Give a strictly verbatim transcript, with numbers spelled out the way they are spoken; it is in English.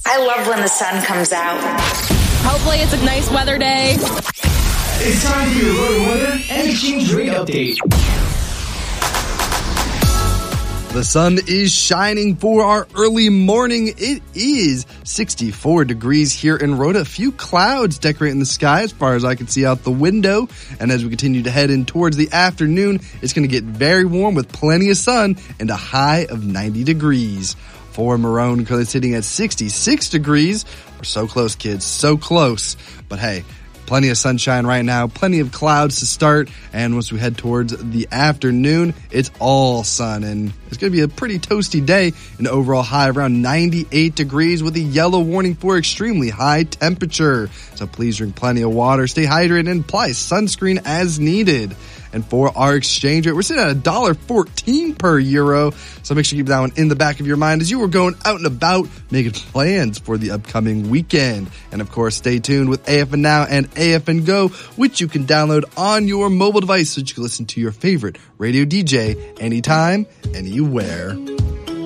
I love when the sun comes out. Hopefully it's a nice weather day. It's time for your road weather and exchange rate update. The sun is shining for our early morning. It is sixty-four degrees here in Rhoda. A few clouds decorating the sky as far as I can see out the window. And as we continue to head in towards the afternoon, it's going to get very warm with plenty of sun and a high of ninety degrees. For Marone, currently sitting at sixty-six degrees. We're so close, kids. So close. But hey, plenty of sunshine right now, plenty of clouds to start, and once we head towards the afternoon, it's all sun, and it's going to be a pretty toasty day, an overall high around ninety-eight degrees with a yellow warning for extremely high temperature. So please drink plenty of water, stay hydrated, and apply sunscreen as needed. And for our exchange rate, we're sitting at one dollar fourteen per euro. So make sure you keep that one in the back of your mind as you were going out and about making plans for the upcoming weekend. And of course, stay tuned with A F N Now and A F N Go, which you can download on your mobile device so that you can listen to your favorite radio D J anytime, anywhere.